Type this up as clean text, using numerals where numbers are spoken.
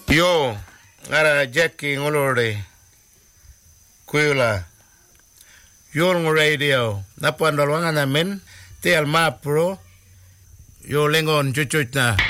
Yo, ara Jackie ngolore. Kuila. Yo radio. Napuan dalwangan namin. Te alma pro. Yo lengon chuchuch na.